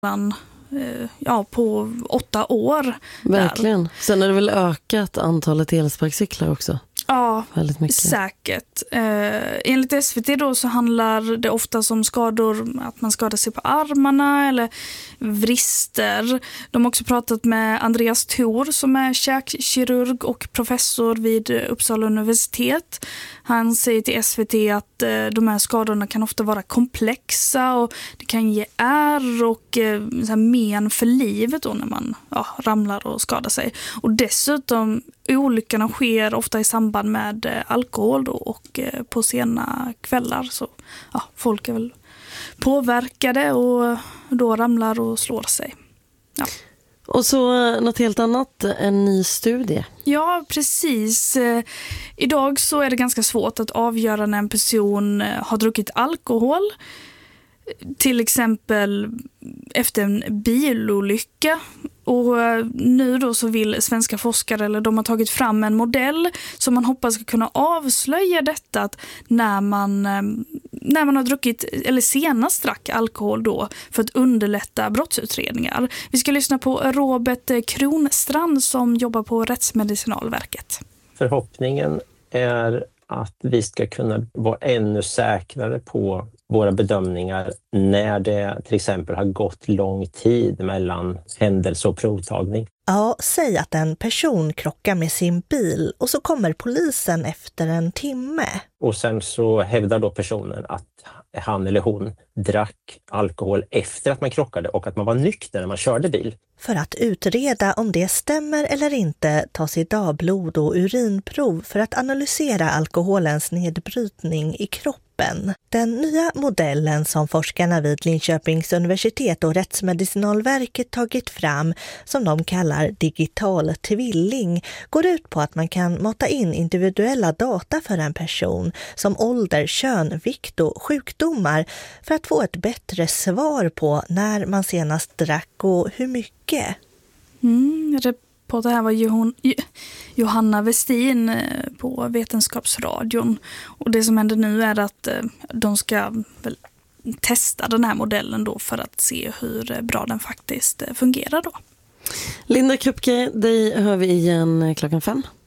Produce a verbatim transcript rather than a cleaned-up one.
ja, på åtta år. Verkligen. Där. Sen har det väl ökat antalet elsparkcyklar också. Ja, väldigt mycket. Säkert. Eh, enligt S V T då så handlar det ofta om skador, att man skadar sig på armarna eller vrister. De har också pratat med Andreas Thor som är käkkirurg och professor vid Uppsala universitet. Han säger till S V T att eh, de här skadorna kan ofta vara komplexa och det kan ge ärr och eh, så här men för livet då när man ja, ramlar och skadar sig. Och dessutom olyckorna sker ofta i samband med eh, alkohol då, och eh, på sena kvällar så ja, folk är väl påverkade och då ramlar och slår sig. Ja. Och så något helt annat, en ny studie. Ja, precis. Eh, idag så är det ganska svårt att avgöra när en person eh, har druckit alkohol. Till exempel efter en bilolycka. Och nu då så vill svenska forskare, eller de har tagit fram en modell som man hoppas ska kunna avslöja detta att när man, när man har druckit, eller senast drack alkohol då, för att underlätta brottsutredningar. Vi ska lyssna på Robert Kronstrand som jobbar på Rättsmedicinalverket. Förhoppningen är att vi ska kunna vara ännu säkrare på våra bedömningar när det till exempel har gått lång tid mellan händelse och provtagning. Ja, säg att en person krockar med sin bil och så kommer polisen efter en timme. Och sen så hävdar då personen att han eller hon drack alkohol efter att man krockade och att man var nykter när man körde bil. För att utreda om det stämmer eller inte tas idag blod- och urinprov för att analysera alkoholens nedbrytning i kroppen. Den nya modellen som forskarna vid Linköpings universitet och Rättsmedicinalverket tagit fram, som de kallar digital tvilling, går ut på att man kan mata in individuella data för en person som ålder, kön, vikt och sjukdomar för att få ett bättre svar på när man senast drack och hur mycket. Mm, reporter här var Johan, Johanna Westin på Vetenskapsradion. Och det som händer nu är att de ska väl testa den här modellen då för att se hur bra den faktiskt fungerar då. Linda Krupke, dig hör vi igen klockan fem.